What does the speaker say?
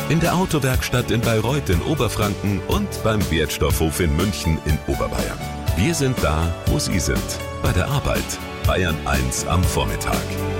in der Autowerkstatt in Bayreuth in Oberfranken und beim Wertstoffhof in München in Oberbayern. Wir sind da, wo Sie sind. Bei der Arbeit. Bayern 1 am Vormittag.